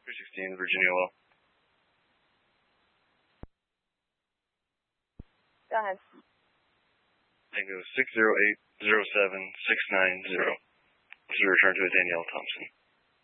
316 Virginia Law. Go ahead. Tango 60807-690. This is returned to Danielle Thompson.